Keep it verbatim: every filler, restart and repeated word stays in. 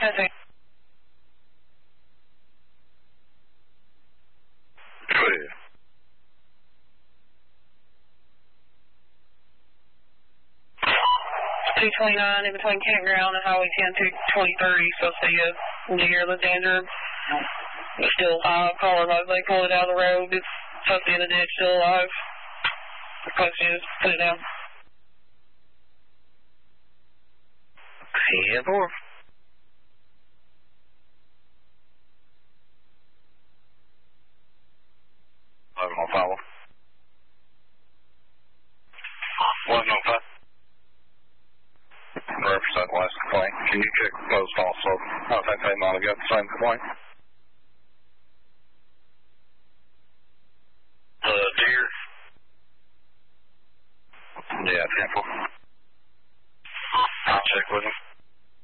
ten. Clear. two twenty-nine in between campground and Highway ten to twenty thirty, so see a deer that's injured. It's still alive. Caller, they pull it out of the road. It's supposed to be in the ditch, still alive. The question is, put it down. ten four. eleven on follow. eleven on five. Reference that last complaint. Can you check the post also? I think they might have got the same complaint. Uh, deer. Yeah, ten four. I'll check with him.